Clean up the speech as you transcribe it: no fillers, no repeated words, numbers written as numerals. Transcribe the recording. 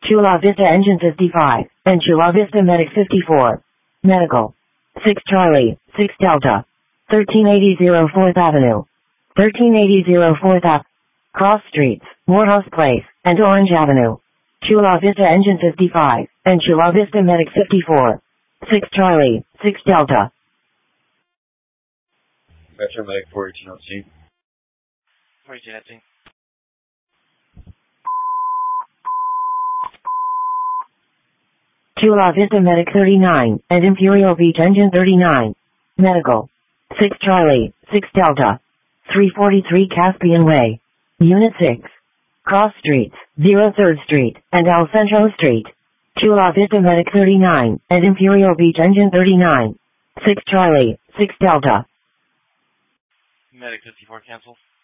Chula Vista Engine 55, and Chula Vista Medic 54. Medical. 6 Charlie, 6 Delta. 1380 4th Avenue. 1380 4th Ave. Cross Streets, Morehouse Place, and Orange Avenue. Chula Vista Engine 55, and Chula Vista Medic 54. 6 Charlie, 6 Delta. Metro Medic 418 418. Chula Vista Medic 39, and Imperial Beach Engine 39. Medical. 6 Charlie, 6 Delta. 343 Caspian Way. Unit 6. Cross Streets, 03rd Street, and El Centro Street. Chula Vista Medic 39, and Imperial Beach Engine 39. 6 Charlie, 6 Delta. Medic 54 cancel.